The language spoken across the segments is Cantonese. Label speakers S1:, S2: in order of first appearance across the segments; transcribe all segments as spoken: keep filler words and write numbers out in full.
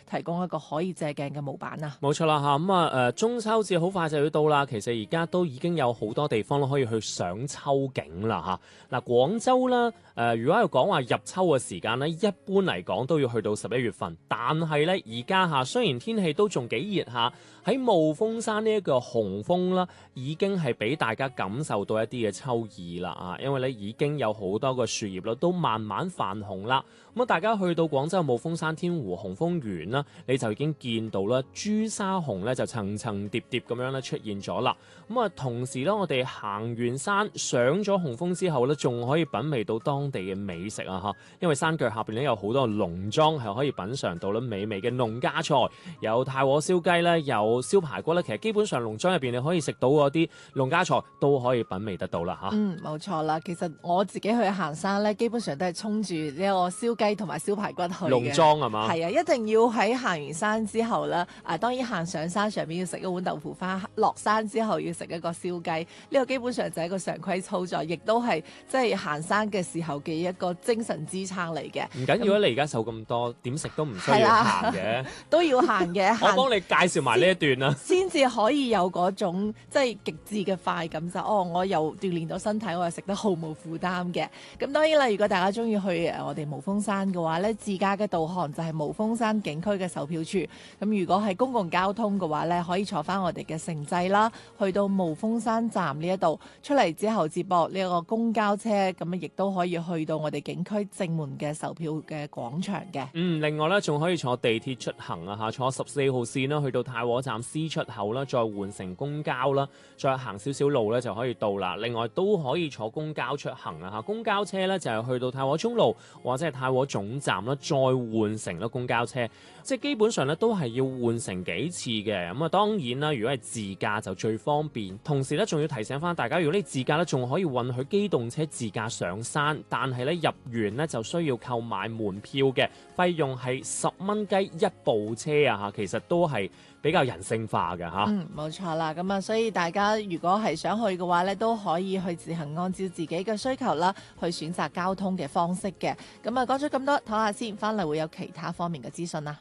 S1: 提供一個可以借鏡嘅模板啊。
S2: 冇錯啦嚇，咁啊誒中秋節好快就要到啦，其實而家都已經有好多地方都可以去賞秋景啦嚇。嗱、啊、廣州啦誒、呃，如果係講話入秋嘅時間呢，一般嚟講都要去到十一月份，但係呢，而家嚇雖然天氣都仲幾熱下，喺霧峰山呢一個紅峰啦，已經係俾大家感受到一啲嘅秋意啦啊，因為咧已經有好多個樹葉啦都慢慢泛紅啦。咁啊，大家去到廣州霧峰山天湖紅峰園啦，你就已經見到啦，朱砂紅咧就層層疊疊咁樣咧出現咗啦。咁啊，同時咧，我哋行完山上咗紅峰之後咧，仲可以品味到當地嘅美食啊！嚇，因為山腳下邊咧有好多農莊係可以品嚐到咧美味嘅農家菜，有太和燒雞咧，有燒排骨咧。其實基本上農莊入邊你可以食到嗰啲農家菜都可以品味得到啦！嚇。
S1: 嗯，冇錯啦。其實我自己去行山咧，基本上都係衝住呢個燒雞同埋燒排骨去嘅。
S2: 農莊係嘛？
S1: 係啊，一定要喺行完山之後咧，啊當然行上山上面要食一碗豆腐花，落山之後要食一個燒雞，呢個基本上就係一個常規操作，亦都係即係行山嘅時候嘅一個精神支撐嚟嘅。
S2: 唔緊要啊，你而家瘦咁多，點食都唔需要行嘅，
S1: 都要行嘅。
S2: 我幫你介紹埋呢一段啦，
S1: 先至可以有嗰種即係極致嘅快感就哦，我又鍛鍊到身體，我又食得毫無負擔嘅。咁當然啦，如果大家中意去誒我哋霧峰山嘅話咧，自駕嘅導航就係霧峰山景區嘅售票處。咁如果係公共交通嘅話咧，可以坐翻我哋嘅城際啦，去到霧峰山站呢一度出嚟之後接駁呢一個公交車，咁啊亦都可以去到我哋景區正門嘅售票嘅廣場嘅。
S2: 嗯，另外咧仲可以坐地鐵出行啊嚇，坐十四號線啦，去到太和站 C 出口啦，再換乘公交啦，再行少少路咧就可以到啦。另外都可以坐公交出行啊嚇，公交車咧就係去到太和中路或者係太和總站啦，再換乘啦公交車，即係基本上咧都係要換乘幾次嘅。咁啊當然啦，如果係自駕就最方便。同時咧仲要提醒翻大家，如果你自駕咧仲可以允許機動車自駕上山，但係咧入園咧就需要購買門票嘅，費用係十蚊雞一部車啊嚇，其實都係比較人性化嘅嚇。
S1: 嗯，冇錯啦。咁啊，所以大家如果係想去嘅話咧，都可以去自行按照自己嘅需求啦，去選擇交通嘅方式嘅。咁啊，講咗咁多，唞下先，翻嚟會有其他方面嘅資訊啦。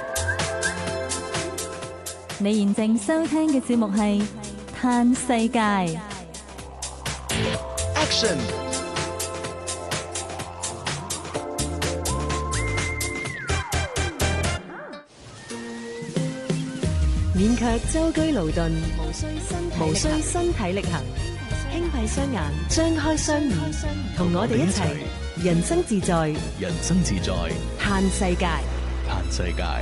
S3: 你現正收聽嘅節目係《嘆世界》
S4: Action。
S5: 勉強舟車勞頓，
S3: 無需身
S5: 無需身體力行，輕閉雙眼，張開雙耳，同我哋一齊人生自在，
S4: 人生自在，
S5: 嘆世界，
S4: 嘆世界。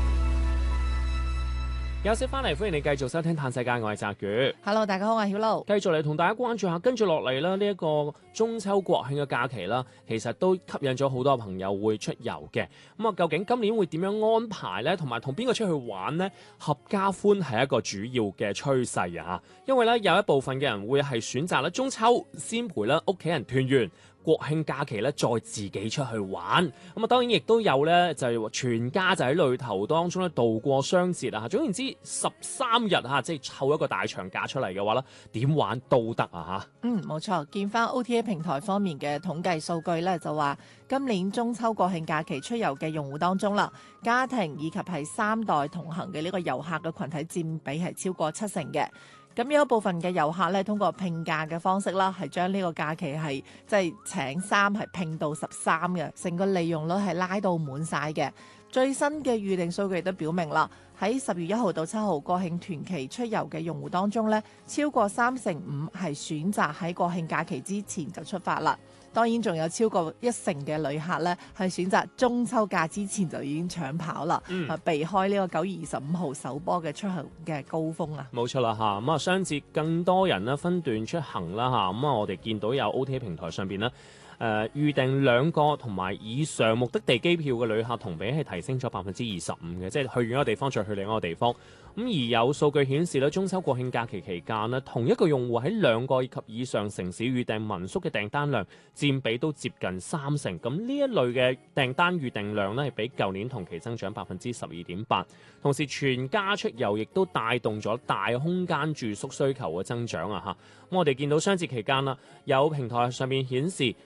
S2: 休息翻嚟，歡迎你繼續收聽《嘆世界》，我係澤宇。
S1: Hello， 大家好，我係曉露。
S2: 繼續嚟同大家關注下，跟住落嚟啦，呢一個中秋國慶嘅假期啦，其實都吸引咗好多朋友會出遊嘅。咁啊，究竟今年會點樣安排呢？同埋同邊個出去玩呢？合家歡係一個主要嘅趨勢啊！因為咧有一部分嘅人會係選擇咧中秋先陪咧屋企人團圓。國慶假期咧，再自己出去玩，咁啊當然亦都有咧，就係話全家就喺旅途當中咧度過雙節啊！總言之，十三日嚇，即係湊一個大長假出嚟嘅話咧，點玩都得啊嚇！
S1: 嗯，冇錯，見翻 O T A 平台方面嘅統計數據咧，就話今年中秋國慶假期出遊嘅用戶當中啦，家庭以及係三代同行嘅呢個遊客嘅群體佔比係超過七成嘅。咁有一部分嘅遊客咧，通過拼假嘅方式啦，係將呢個假期係即係請三係拼到十三嘅，成個利用率係拉到滿晒嘅。最新嘅預訂數據都表明啦，喺十月一號到七號國慶團期出遊嘅用戶當中咧，超過三成五係選擇喺國慶假期之前就出發啦。當然仲有超過一成嘅旅客咧，係選擇中秋假之前就已經搶跑啦，嗯、避開呢個九月二十五號首波嘅出行嘅高峰啊！
S2: 冇錯啦嚇，咁啊雙節更多人咧分段出行啦嚇，咁啊我哋見到有 O T A 平台上邊咧。誒、呃、預訂兩個同埋以上目的地機票嘅旅客同比係提升咗百分之二十五嘅，即係去完一個地方再去另一個地方。咁而有數據顯示咧，中秋國慶假期期間咧，同一個用戶喺兩個及以上城市預訂民宿嘅訂單量佔比都接近三成。咁呢一類嘅訂單預訂量咧，係比舊年同期增長百分之十二點八。同時全家出遊亦都帶動咗大空間住宿需求嘅增長啊！嚇，咁我哋見到雙節期間啦，有平台上面顯示。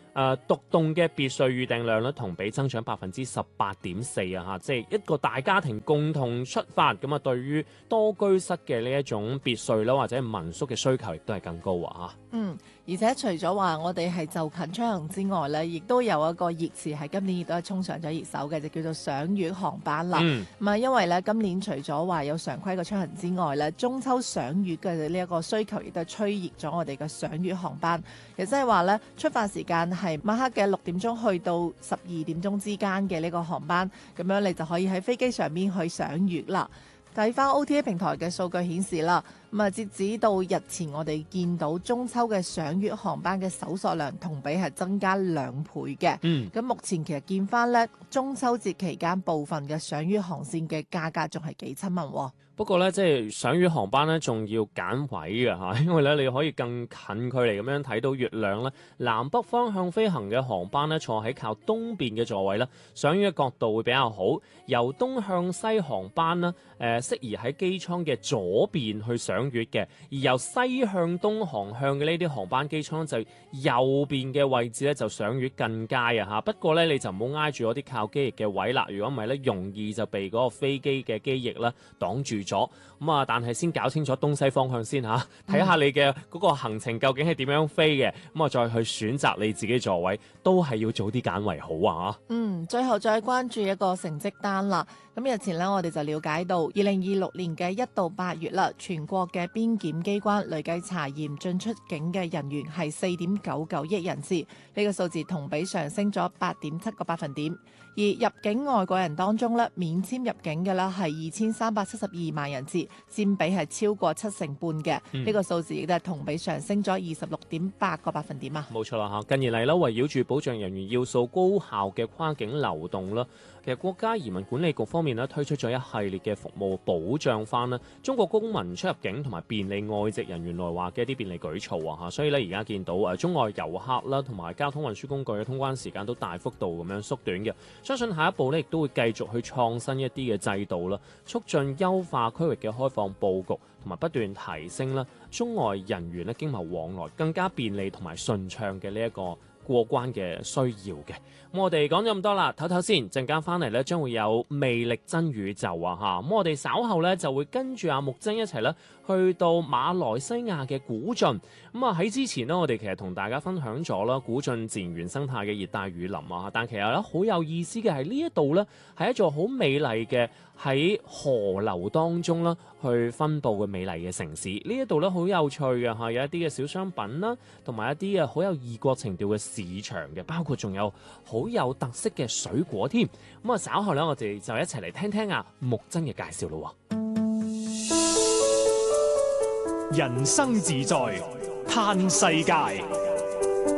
S2: 誒獨棟嘅別墅預訂量咧，同比增長百分之十八點四啊！嚇，即係一個大家庭共同出發咁啊，對於多居室嘅呢一種別墅啦，或者民宿嘅需求亦都係更高啊！嚇。
S1: 嗯，而且除咗話我哋係就近出行之外咧，亦都有一個熱詞係今年亦都係衝上咗熱搜嘅，就叫做賞月航班啦。咁啊、嗯，因為咧今年除咗話有常規嘅出行之外咧，中秋賞月嘅呢一個需求亦都係吹熱咗我哋嘅賞月航班，亦即係話咧出發時間係晚黑嘅六點鐘去到十二點鐘之間嘅呢個航班，咁樣你就可以喺飛機上面去賞月啦。睇翻 O T A 平台嘅數據顯示啦，咁啊截止到日前，我哋見到中秋嘅賞月航班嘅搜索量同比係增加兩倍嘅。嗯，咁目前其實見翻咧中秋節期間部分嘅賞月航線嘅價格仲係幾親民喎。
S2: 不過咧，即係賞月航班咧，仲要揀位嘅嚇，因為咧你可以更近距離咁樣睇到月亮咧。南北方向飛行嘅航班咧，坐喺靠東邊嘅座位咧，賞月嘅角度會比較好。由東向西航班咧，誒、呃、適宜喺機艙嘅左邊去賞月嘅；而由西向東航向嘅呢啲航班機艙就右邊嘅位置咧，就賞月更佳啊嚇。不過咧，你就唔好挨住嗰啲靠機翼嘅位啦，如果唔係咧，容易就被嗰個飛機嘅機翼咧擋住咗。咁啊，但係先搞清楚東西方向先嚇，睇下你嘅嗰個行程究竟係點樣飛嘅，咁啊再去選擇你自己座位，都係要早啲揀為好啊！
S1: 嗯，最後再關注一個成績單啦。咁日前呢，我哋就了解到，二零二六年嘅一到八月啦，全國嘅邊檢機關累計查驗進出境嘅人員係四點九九億人次，呢、這個數字同比上升咗八點七個百分點。而入境外國人當中咧，免簽入境嘅啦係二千三百七十二萬人次，佔比係超過七成半嘅。呢、嗯、個數字亦都係同比上升咗二十六點八個百分點啊！
S2: 冇錯啦嚇，近年嚟啦，圍繞住保障人員要素高效嘅跨境流動啦，其實國家移民管理局方面咧推出咗一系列嘅服務保障翻啦中國公民出入境同埋便利外籍人員來華嘅一啲便利舉措啊嚇，所以咧而家見到誒中外遊客啦同埋交通運輸工具嘅通關時間都大幅度咁樣縮短嘅。相信下一步咧，亦都會繼續去創新一啲嘅制度啦，促進優化區域嘅開放佈局，同埋不斷提升啦中外人員咧經貿往來更加便利同埋順暢嘅呢一個過關嘅需要嘅。咁我哋講咗咁多啦，唞唞先，陣間翻嚟咧將會有魅力真宇宙啊嚇。咁我哋稍後咧就會跟住阿木真一齊咧去到馬來西亞嘅古晉。咁啊喺之前呢，我哋其實同大家分享咗啦古晉自然原生態嘅熱帶雨林啊，但其實咧好有意思嘅係呢一度咧係一座好美麗嘅喺河流當中啦去分佈嘅美麗嘅城市。呢一度咧好有趣嘅嚇，有一啲嘅小商品啦，同埋一啲啊好有異國情調嘅市場嘅，包括仲有好有特色嘅水果添。咁啊稍後咧我哋就一齊嚟聽聽啊木真嘅介紹咯。
S6: 人生自在嘆世界，